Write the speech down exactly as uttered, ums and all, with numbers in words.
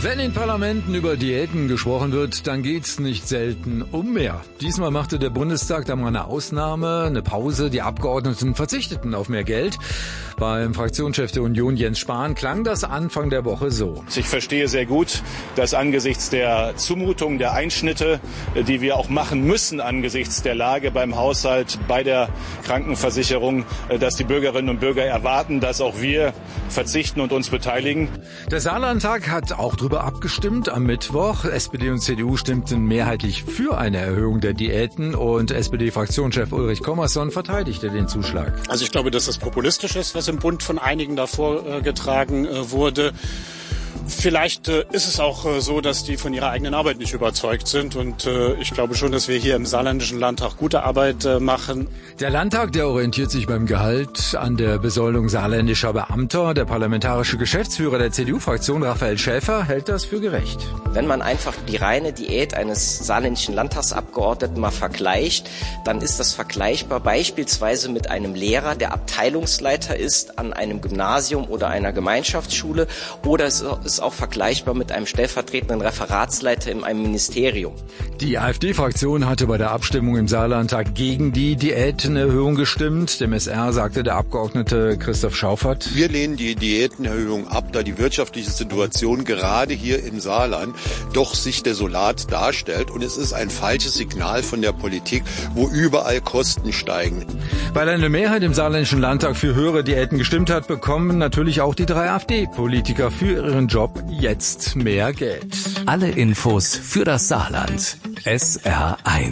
Wenn in Parlamenten über Diäten gesprochen wird, dann geht's nicht selten um mehr. Diesmal machte der Bundestag da mal eine Ausnahme, eine Pause. Die Abgeordneten verzichteten auf mehr Geld. Beim Fraktionschef der Union, Jens Spahn, klang das Anfang der Woche so. Ich verstehe sehr gut, dass angesichts der Zumutung, der Einschnitte, die wir auch machen müssen angesichts der Lage beim Haushalt, bei der Krankenversicherung, dass die Bürgerinnen und Bürger erwarten, dass auch wir verzichten und uns beteiligen. Der Saarlandtag hat auch darüber abgestimmt am Mittwoch. S P D und C D U stimmten mehrheitlich für eine Erhöhung der Diäten und S P D-Fraktionschef Ulrich Kommersson verteidigte den Zuschlag. Also ich glaube, dass das populistisch ist, was im Bund von einigen da vorgetragen äh, wurde. Vielleicht äh, ist es auch äh, so, dass die von ihrer eigenen Arbeit nicht überzeugt sind. Und äh, ich glaube schon, dass wir hier im Saarländischen Landtag gute Arbeit äh, machen. Der Landtag, der orientiert sich beim Gehalt an der Besoldung saarländischer Beamter. Der parlamentarische Geschäftsführer der C D U-Fraktion, Raphael Schäfer, hält das für gerecht. Wenn man einfach die reine Diät eines saarländischen Landtagsabgeordneten mal vergleicht, dann ist das vergleichbar beispielsweise mit einem Lehrer, der Abteilungsleiter ist an einem Gymnasium oder einer Gemeinschaftsschule, oder es ist auch vergleichbar mit einem stellvertretenden Referatsleiter in einem Ministerium. Die AfD-Fraktion hatte bei der Abstimmung im Saarlandtag gegen die Diätenerhöhung gestimmt. Dem S R sagte der Abgeordnete Christoph Schauffert: Wir lehnen die Diätenerhöhung ab, da die wirtschaftliche Situation gerade hier im Saarland doch sich desolat darstellt. Und es ist ein falsches Signal von der Politik, wo überall Kosten steigen. Weil eine Mehrheit im Saarländischen Landtag für höhere Diäten gestimmt hat, bekommen natürlich auch die drei AfD-Politiker für ihren Job jetzt mehr Geld. Alle Infos für das Saarland. S R eins.